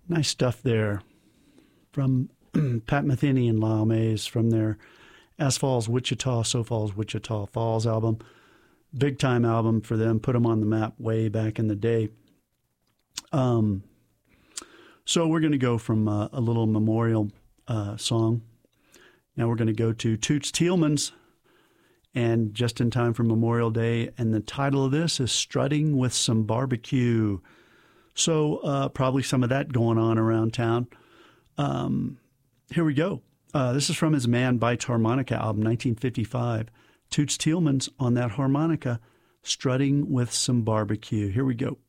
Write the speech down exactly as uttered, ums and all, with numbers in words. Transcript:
Nice stuff there from Pat Metheny and Lyle Mays from their As Falls Wichita, So Falls Wichita Falls album. Big time album for them. Put them on the map way back in the day. Um, so we're going to go from uh, a little memorial uh, song. Now we're going to go to Toots Thielemans, and just in time for Memorial Day. And the title of this is Strutting with Some Barbecue. So uh, probably some of that going on around town. Um, here we go. Uh, this is from his Man Bites Harmonica album, nineteen fifty-five. Toots Thielemans on that harmonica, Strutting with Some Barbecue. Here we go.